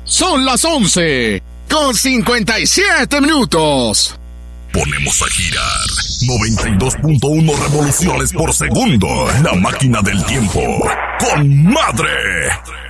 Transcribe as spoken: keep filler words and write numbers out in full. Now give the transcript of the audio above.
Son las once con cincuenta y siete minutos. Ponemos a girar noventa y dos punto uno revoluciones por segundo. La máquina del tiempo. ¡Con madre!